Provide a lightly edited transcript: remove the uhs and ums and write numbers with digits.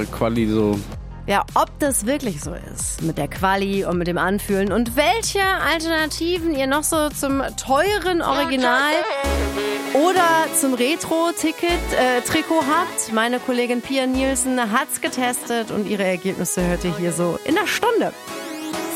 Quali so. Ja, ob das wirklich so ist mit der Quali und mit dem Anfühlen und welche Alternativen ihr noch so zum teuren Original oder zum Retro-Trikot habt. Meine Kollegin Pia Nielsen hat's getestet und ihre Ergebnisse hört ihr hier so in einer Stunde.